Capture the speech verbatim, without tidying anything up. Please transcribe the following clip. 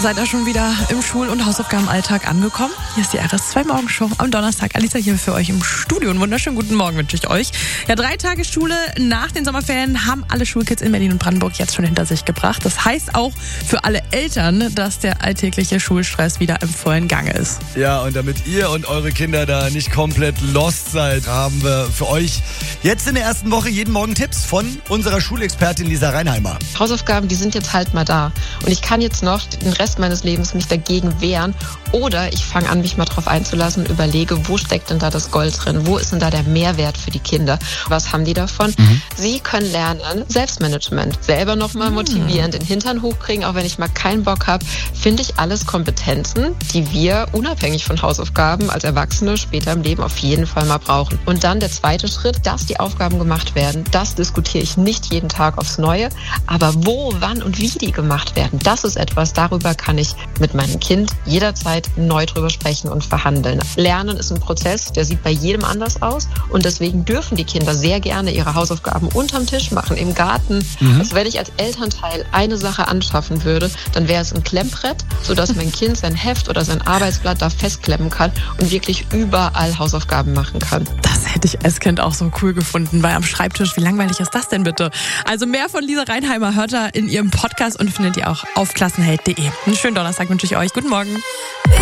Seid ihr schon wieder im Schul- und Hausaufgabenalltag angekommen? Hier ist die R S zwei Morgenshow am Donnerstag. Alisa hier für euch im Studio. Einen wunderschönen guten Morgen wünsche ich euch. Ja, drei Tage Schule nach den Sommerferien haben alle Schulkids in Berlin und Brandenburg jetzt schon hinter sich gebracht. Das heißt auch für alle Eltern, dass der alltägliche Schulstress wieder im vollen Gange ist. Ja, und damit ihr und eure Kinder da nicht komplett lost seid, haben wir für euch jetzt in der ersten Woche jeden Morgen Tipps von unserer Schulexpertin Lisa Reinheimer. Hausaufgaben, die sind jetzt halt mal da. Und ich kann jetzt noch den Rest meines Lebens mich dagegen wehren. Oder ich fange an, mich mal drauf einzulassen und überlege, wo steckt denn da das Gold drin? Wo ist denn da der Mehrwert für die Kinder? Was haben die davon? Mhm. Sie können lernen, Selbstmanagement, selber nochmal motivieren, den Hintern hochkriegen, auch wenn ich mal keinen Bock habe. Finde ich alles Kompetenzen, die wir unabhängig von Hausaufgaben als Erwachsene später im Leben auf jeden Fall mal brauchen. Und dann der zweite Schritt, dass die Aufgaben gemacht werden. Das diskutiere ich nicht jeden Tag aufs Neue. Aber wo, wann und wie die gemacht werden, das ist etwas, darüber kann ich mit meinem Kind jederzeit neu drüber sprechen und verhandeln. Lernen ist ein Prozess, der sieht bei jedem anders aus und deswegen dürfen die Kinder sehr gerne ihre Hausaufgaben unterm Tisch machen, im Garten. Mhm. Also wenn ich als Elternteil eine Sache anschaffen würde, dann wäre es ein Klemmbrett, sodass mein Kind sein Heft oder sein Arbeitsblatt da festklemmen kann und wirklich überall Hausaufgaben machen kann. Das hätte ich als Kind auch so cool gefunden, weil am Schreibtisch, wie langweilig ist das denn bitte? Also mehr von Lisa Reinheimer hört ihr in ihrem Podcast und findet ihr auch auf klassenheld punkt de. Einen schönen Donnerstag wünsche ich euch. Guten Morgen.